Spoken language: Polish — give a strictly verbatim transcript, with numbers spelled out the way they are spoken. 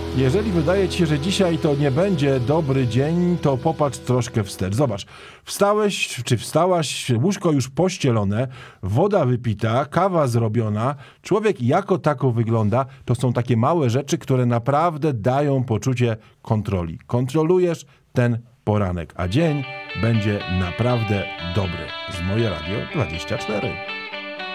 Jeżeli wydaje ci się, że dzisiaj to nie będzie dobry dzień, to popatrz troszkę wstecz. Zobacz, wstałeś czy wstałaś, łóżko już pościelone, woda wypita, kawa zrobiona, człowiek jako tako wygląda. To są takie małe rzeczy, które naprawdę dają poczucie kontroli. Kontrolujesz ten poranek, a dzień będzie naprawdę dobry. Z Moje Radio dwadzieścia cztery.